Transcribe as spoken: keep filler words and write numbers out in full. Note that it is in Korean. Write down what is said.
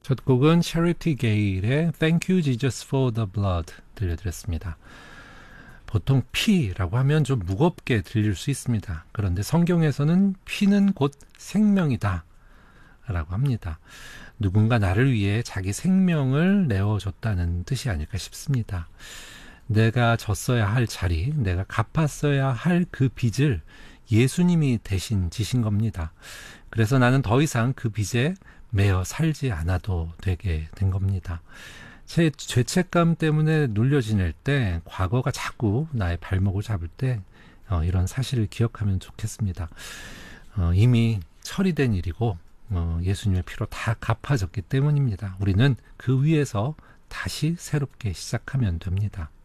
첫 곡은 Charity Gale의 Thank You Jesus for the Blood 들려드렸습니다. 보통 피라고 하면 좀 무겁게 들릴 수 있습니다. 그런데 성경에서는 피는 곧 생명이다 라고 합니다. 누군가 나를 위해 자기 생명을 내어줬다는 뜻이 아닐까 싶습니다. 내가 졌어야 할 자리, 내가 갚았어야 할 그 빚을 예수님이 대신 지신 겁니다. 그래서 나는 더 이상 그 빚에 매여 살지 않아도 되게 된 겁니다. 제 죄책감 때문에 눌려 지낼 때, 과거가 자꾸 나의 발목을 잡을 때 어, 이런 사실을 기억하면 좋겠습니다. 어, 이미 처리된 일이고 어, 예수님의 피로 다 갚아졌기 때문입니다. 우리는 그 위에서 다시 새롭게 시작하면 됩니다.